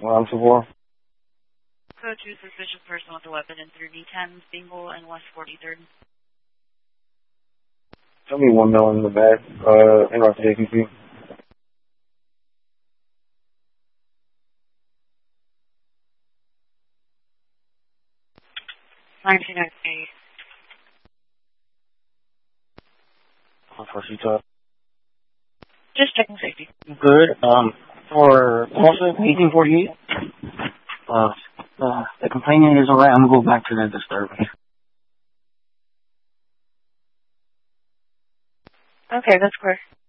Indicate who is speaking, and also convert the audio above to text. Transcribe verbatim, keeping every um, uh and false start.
Speaker 1: One two four.
Speaker 2: Code two, suspicious person with a weapon in three D ten, Bingle and West forty-third.
Speaker 1: Tell me one mil in the back. Uh, in our J P C.
Speaker 2: nineteen ninety-eight.
Speaker 1: For Utah.
Speaker 2: Just checking safety.
Speaker 1: Good. Um, for also eighteen forty-eight. Uh, uh, the complainant is alright. I'm gonna go back to the disturbance.
Speaker 2: Okay, that's clear.